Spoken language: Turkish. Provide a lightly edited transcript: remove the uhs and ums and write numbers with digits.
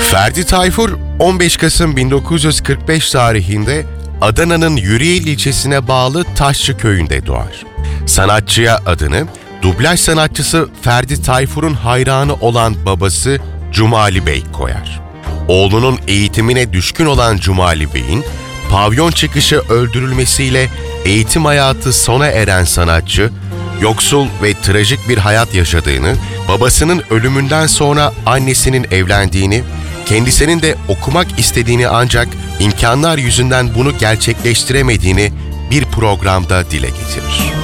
Ferdi Tayfur, 15 Kasım 1945 tarihinde Adana'nın Yürüyel ilçesine bağlı Taşçı köyünde doğar. Sanatçıya adını, dublaj sanatçısı Ferdi Tayfur'un hayranı olan babası Cumali Bey koyar. Oğlunun eğitimine düşkün olan Cumali Bey'in, pavyon çıkışı öldürülmesiyle eğitim hayatı sona eren sanatçı, yoksul ve trajik bir hayat yaşadığını, babasının ölümünden sonra annesinin evlendiğini, kendisinin de okumak istediğini ancak imkanlar yüzünden bunu gerçekleştiremediğini bir programda dile getirir.